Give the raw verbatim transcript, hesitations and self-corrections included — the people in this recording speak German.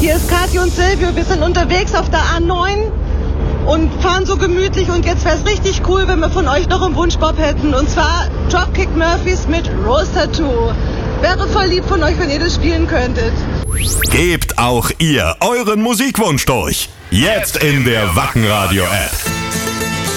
Hier ist Kathi und Silvio. Wir sind unterwegs auf der A neun und fahren so gemütlich. Und jetzt wäre es richtig cool, wenn wir von euch noch einen Wunschbob hätten. Und zwar Dropkick Murphys mit Rose Tattoo. Wäre voll lieb von euch, wenn ihr das spielen könntet. Gebt auch ihr euren Musikwunsch durch. Jetzt in der Wacken Radio App.